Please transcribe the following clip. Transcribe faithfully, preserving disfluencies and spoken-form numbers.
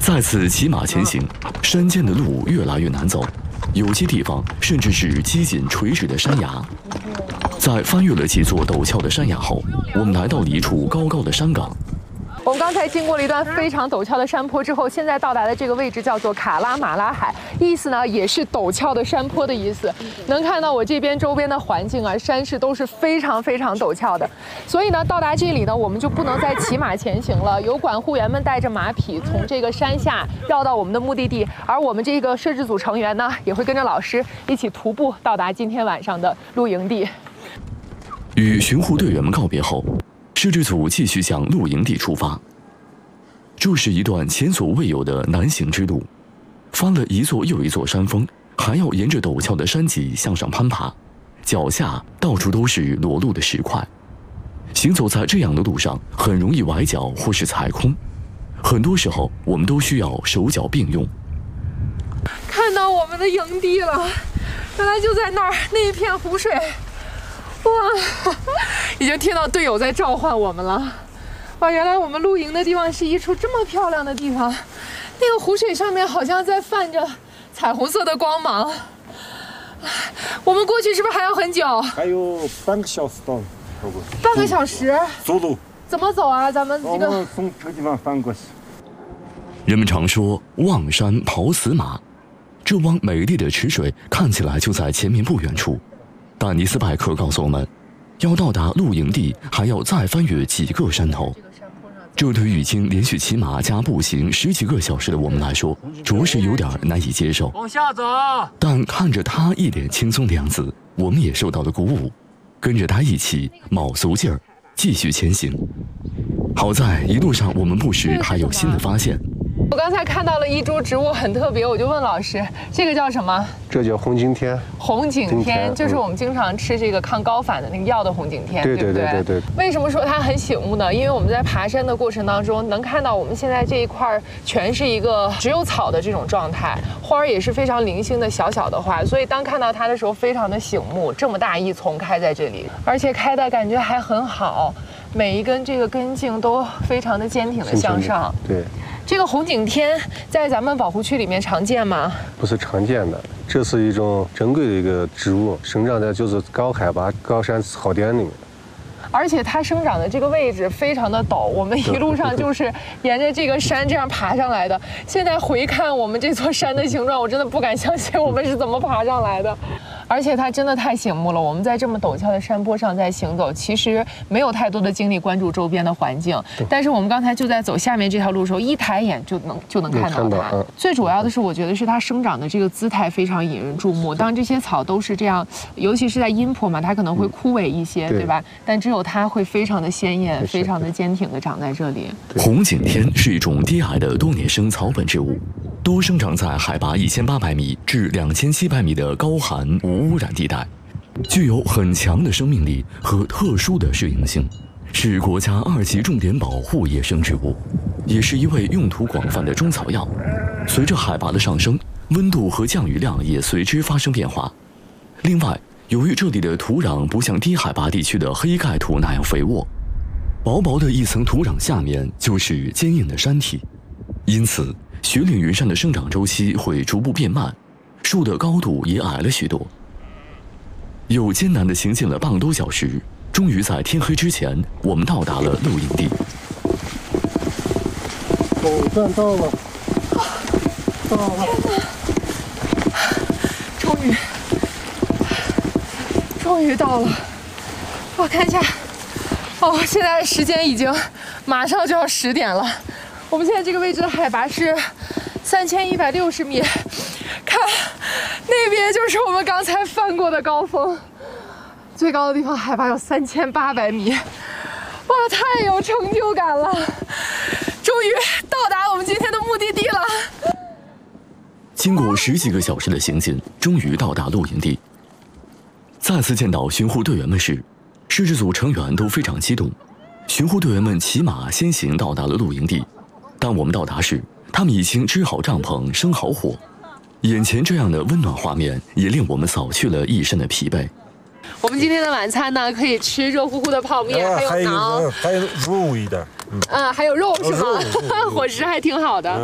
再次骑马前行，山间的路越来越难走，有些地方甚至是几近垂直的山崖。在翻越了几座陡峭的山崖后，我们来到了一处高高的山岗。 我们刚才经过了一段非常陡峭的山坡之后，现在到达的这个位置叫做卡拉马拉海，意思呢也是陡峭的山坡的意思。能看到我这边周边的环境啊，山势都是非常非常陡峭的。所以呢，到达这里呢，我们就不能再骑马前行了，由管护员们带着马匹从这个山下绕到我们的目的地，而我们这个摄制组成员呢，也会跟着老师一起徒步到达今天晚上的露营地。 与巡护队员们告别后。 摄制组继续向露营地出发。这是一段前所未有的难行之路，翻了一座又一座山峰，还要沿着陡峭的山脊向上攀爬，脚下到处都是裸露的石块。行走在这样的路上，很容易崴脚或是踩空，很多时候我们都需要手脚并用。 看到我们的营地了，原来就在那儿那一片湖水。 哇，已经听到队友在召唤我们了。哇，原来我们露营的地方是一处这么漂亮的地方，那个湖水上面好像在泛着彩虹色的光芒。我们过去是不是还要很久？ 还有半个小时到。 半个小时？ 走路？ 怎么走啊？咱们这个。 我们从这个地方翻过去。 人们常说“望山跑死马”，这汪美丽的池水看起来就在前面不远处。 但尼斯拜克告诉我们，要到达露营地，还要再翻越几个山头。这对于已经连续骑马加步行十几个小时的我们来说，着实有点难以接受。 往下走。 但看着他一脸轻松的样子，我们也受到了鼓舞，跟着他一起卯足劲儿，继续前行。好在一路上我们不时还有新的发现。 我刚才看到了一株植物很特别，我就问老师，这个叫什么？ 这叫红景天。 红景天就是我们经常吃这个抗高反的那个药的红景天， 对对不对？ 对对对对。 为什么说它很醒目呢？因为我们在爬山的过程当中，能看到我们现在这一块全是一个只有草的这种状态，花儿也是非常零星的小小的花，所以当看到它的时候，非常的醒目。这么大一丛开在这里，而且开的感觉还很好，每一根这个根茎都非常的坚挺的向上。 对。 这个红景天在咱们保护区里面常见吗？ 不是常见的，这是一种珍贵的一个植物，生长在就是高海拔高山草甸里面。 而且它生长的这个位置非常的陡，我们一路上就是沿着这个山这样爬上来的。现在回看我们这座山的形状，我真的不敢相信我们是怎么爬上来的。而且它真的太醒目了。我们在这么陡峭的山坡上在行走，其实没有太多的精力关注周边的环境。但是我们刚才就在走下面这条路的时候，一抬眼就能就能看到它。最主要的是，我觉得是它生长的这个姿态非常引人注目。当这些草都是这样，尤其是在阴坡嘛，它可能会枯萎一些，对吧？但只有它会非常的鲜艳，非常的坚挺的长在这里。 红景天是一种低矮的多年生草本植物，多生长在海拔一千八百米至两千七百米的高寒无污染地带，具有很强的生命力和特殊的适应性，是国家二级重点保护野生植物，也是一味用途广泛的中草药。随着海拔的上升，温度和降雨量也随之发生变化。另外，由于这里的土壤不像低海拔地区的黑盖土那样肥沃，薄薄的一层土壤下面就是坚硬的山体，因此雪岭云杉的生长周期会逐步变慢，树的高度也矮了许多。又艰难地行进了半个多小时，终于在天黑之前，我们到达了露营地。 总算到了，到了！ 终于，终于到了！我看一下，哦，现在时间已经马上就要十点了。我们现在这个位置的海拔是三千一百六十米，看那边就是我们刚才翻过的高峰，最高的地方海拔有三千八百米，哇，太有成就感了！终于到达我们今天的目的地了。 经过十几个小时的行进，终于到达露营地。再次见到巡护队员们时，摄制组成员都非常激动。巡护队员们骑马先行到达了露营地。当我们到达时，他们已经支好帐篷，生好火。眼前这样的温暖画面，也令我们扫去了一身的疲惫。 我们今天的晚餐呢，可以吃热乎乎的泡面，还有馕， 还有肉味的， 嗯，还有肉是吗？伙食还挺好的。